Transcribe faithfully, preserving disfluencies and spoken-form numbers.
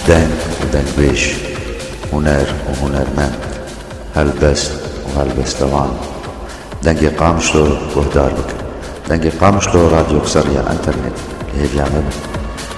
دنگ ودنگبيش، هنر وهنرمند، هلبست وهلبستوان. دنگی قامشلو گهدار بکن. دنگی قامشلو راديو قصرية انترنت اللي هي